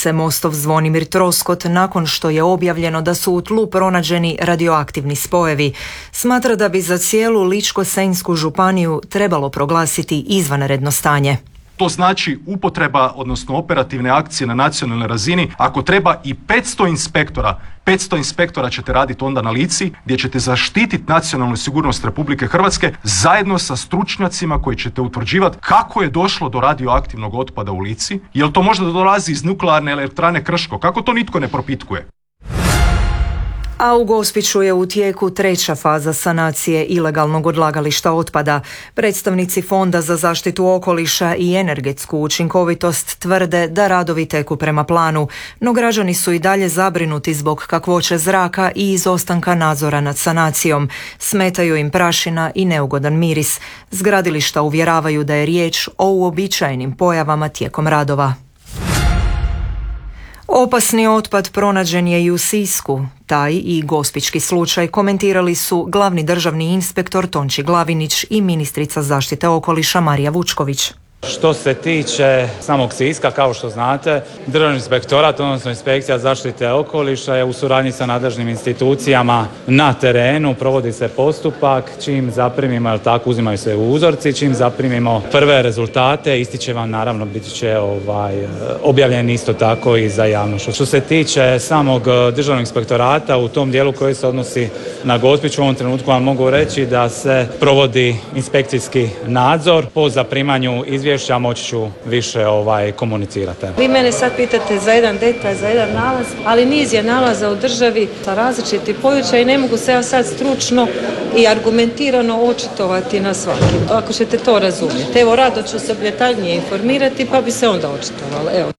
se Mostov Zvonimir Troskot nakon što je objavljeno da su u tlu pronađeni radioaktivni spojevi. Smatra da bi za cijelu Ličko-senjsku županiju trebalo proglasiti izvanredno stanje. To znači upotreba, odnosno operativne akcije na nacionalnoj razini. Ako treba i 500 inspektora ćete raditi onda na Lici, gdje ćete zaštititi nacionalnu sigurnost Republike Hrvatske zajedno sa stručnjacima koji ćete utvrđivati kako je došlo do radioaktivnog otpada u Lici. Jel to možda dolazi iz nuklearne elektrane Krško? Kako to nitko ne propitkuje? A u Gospiću je u tijeku treća faza sanacije ilegalnog odlagališta otpada. Predstavnici Fonda za zaštitu okoliša i energetsku učinkovitost tvrde da radovi teku prema planu, no građani su i dalje zabrinuti zbog kakvoće zraka i izostanka nadzora nad sanacijom. Smetaju im prašina i neugodan miris. S gradilišta uvjeravaju da je riječ o uobičajenim pojavama tijekom radova. Opasni otpad pronađen je i u Sisku. Taj i gospićki slučaj komentirali su glavni državni inspektor Tonči Glavinić i ministrica zaštite okoliša Marija Vučković. Što se tiče samog Siska, kao što znate, Državni inspektorat, odnosno Inspekcija zaštite okoliša je u suradnji sa nadležnim institucijama na terenu, provodi se postupak, čim zaprimimo, jel tako, uzimaju se uzorci, čim zaprimimo prve rezultate, isti vam naravno biti će objavljeni isto tako i za javnost. Što se tiče samog Državnog inspektorata, u tom dijelu koji se odnosi na Gospić, u ovom trenutku vam mogu reći da se provodi inspekcijski nadzor. Po zaprimanju izvješća moći ću više komunicirati. Vi mene sad pitate za jedan detalj, za jedan nalaz, ali niz je nalaza u državi sa različitih područja i ne mogu se ja sad stručno i argumentirano očitovati na svaki. Ako ćete to razumjeti. Evo, rado ću se detaljnije informirati pa bi se onda očitovala. Evo.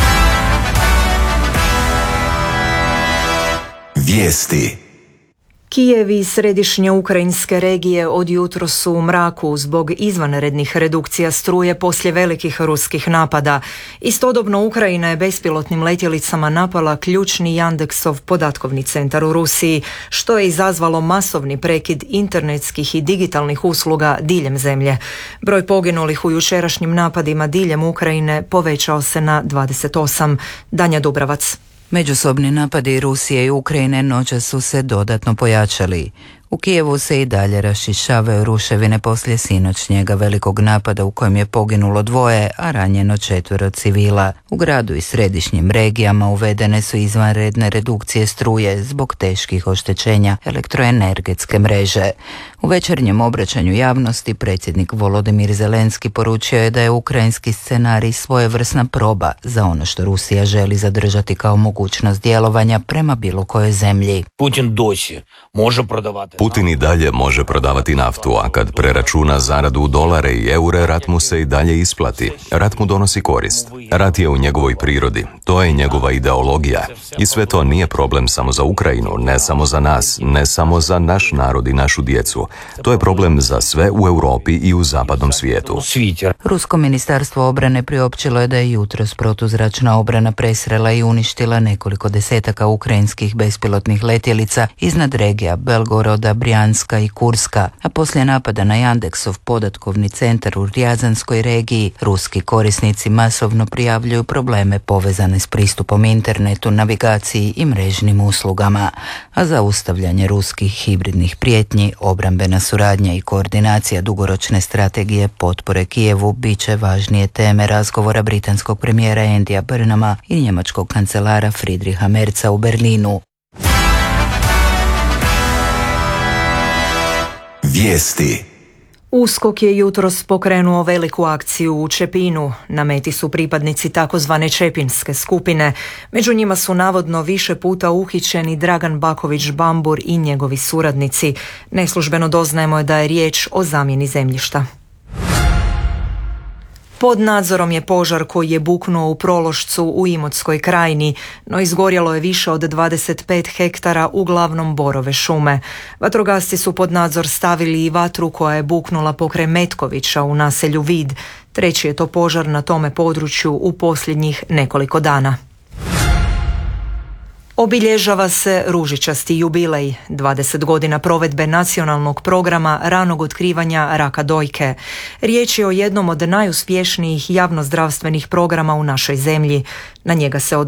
Vijesti. Kijev i središnje ukrajinske regije od jutros su u mraku zbog izvanrednih redukcija struje poslije velikih ruskih napada. Istodobno Ukrajina je bespilotnim letjelicama napala ključni Yandeksov podatkovni centar u Rusiji, što je izazvalo masovni prekid internetskih i digitalnih usluga diljem zemlje. Broj poginulih u jučerašnjim napadima diljem Ukrajine povećao se na 28. Danja Dubravac. Međusobni napadi Rusije i Ukrajine noćas su se dodatno pojačali. U Kijevu se i dalje rašišavaju ruševine poslije sinoćnjega velikog napada u kojem je poginulo 2, a ranjeno 4 civila. U gradu i središnjim regijama uvedene su izvanredne redukcije struje zbog teških oštećenja elektroenergetske mreže. U večernjem obraćanju javnosti predsjednik Volodimir Zelenski poručio je da je ukrajinski scenarij svojevrsna proba za ono što Rusija želi zadržati kao mogućnost djelovanja prema bilo kojoj zemlji. Putin i dalje može prodavati naftu, a kad preračuna zaradu u dolare i eure, rat mu se i dalje isplati. Rat mu donosi korist. Rat je u njegovoj prirodi. To je njegova ideologija. I sve to nije problem samo za Ukrajinu, ne samo za nas, ne samo za naš narod i našu djecu. To je problem za sve u Europi i u zapadnom svijetu. Rusko ministarstvo obrane priopćilo je da je jutros protuzračna obrana presrela i uništila nekoliko desetaka ukrajinskih bespilotnih letjelica iznad regija Belgoroda, Brjanska i Kurska, a poslije napada na Yandeksov podatkovni centar u Rjazanskoj regiji, ruski korisnici masovno prijavljuju probleme povezane s pristupom internetu, navigaciji i mrežnim uslugama. A zaustavljanje ruskih hibridnih prijetnji, obrambena suradnja i koordinacija dugoročne strategije potpore Kijevu bit će važnije teme razgovora britanskog premijera Andyja Burnhama i njemačkog kancelara Friedricha Merza u Berlinu. Vijesti. USKOK je jutros pokrenuo veliku akciju u Čepinu. Na meti su pripadnici takozvane Čepinske skupine. Među njima su navodno više puta uhićeni Dragan Baković-Bambur i njegovi suradnici. Neslužbeno doznajemo da je riječ o zamjeni zemljišta. Pod nadzorom je požar koji je buknuo u Prološcu u Imotskoj krajini, no izgorjelo je više od 25 hektara, uglavnom borove šume. Vatrogasci su pod nadzor stavili i vatru koja je buknula pokraj Metkovića u naselju Vid. Treći je to požar na tome području u posljednjih nekoliko dana. Obilježava se ružičasti jubilej, 20 godina provedbe nacionalnog programa ranog otkrivanja raka dojke. Riječ je o jednom od najuspješnijih javnozdravstvenih programa u našoj zemlji. Na njega se